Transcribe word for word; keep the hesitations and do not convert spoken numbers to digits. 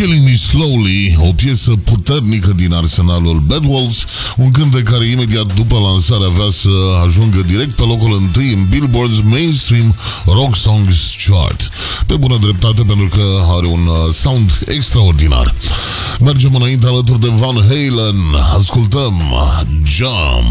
Killing Me Slowly, o piesă puternică din arsenalul Bad Wolves, un cântec care imediat după lansare avea să ajungă direct pe locul întâi în Billboard's Mainstream Rock Songs Chart. Pe bună dreptate, pentru că are un sound extraordinar. Mergem înainte alături de Van Halen, ascultăm Jump.